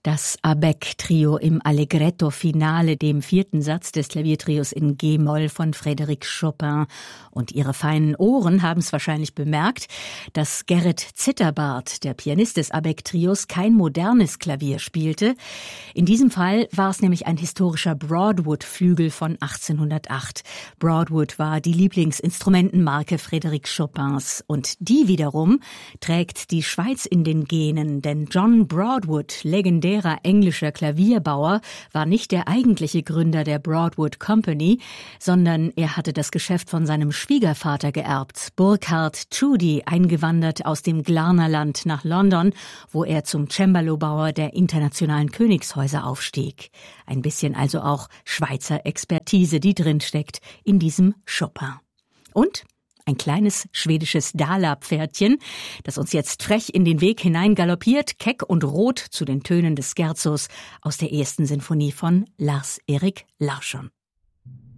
Das Abegg-Trio im Allegretto-Finale, dem 4. Satz des Klaviertrios in G-Moll von Frédéric Chopin. Und Ihre feinen Ohren haben es wahrscheinlich bemerkt, dass Gerrit Zitterbart, der Pianist des Abegg-Trios, kein modernes Klavier spielte. In diesem Fall war es nämlich ein historischer Broadwood-Flügel von 1808. Broadwood war die Lieblingsinstrumentenmarke Frédéric Chopins. Und die wiederum trägt die Schweiz in den Genen, denn John Broadwood, legendärer englischer Klavierbauer, war nicht der eigentliche Gründer der Broadwood Company, sondern er hatte das Geschäft von seinem Schwiegervater geerbt, Burkhard Tschudi, eingewandert aus dem Glarnerland nach London, wo er zum Cembalo-Bauer der internationalen Königshäuser aufstieg. Ein bisschen also auch Schweizer Expertise, die drinsteckt in diesem Chopin. Und ein kleines schwedisches Dala-Pferdchen, das uns jetzt frech in den Weg hinein galoppiert, keck und rot zu den Tönen des Scherzos aus der 1. Sinfonie von Lars Erik Larsson.